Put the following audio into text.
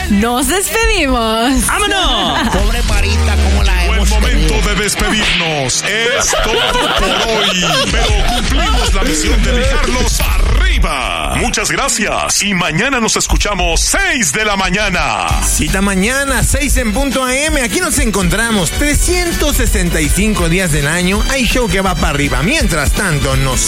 nos despedimos. ¡Vámonos! Pobre Marita, ¿cómo la hemos Momento tenido? de despedirnos. Es todo por hoy. Pero cumplimos la misión de dejarlos arriba. Muchas gracias. Y mañana nos escuchamos 6 de la mañana. Cita mañana, 6 en punto AM. Aquí nos encontramos 365 días del año. Hay show que va para arriba. Mientras tanto, nos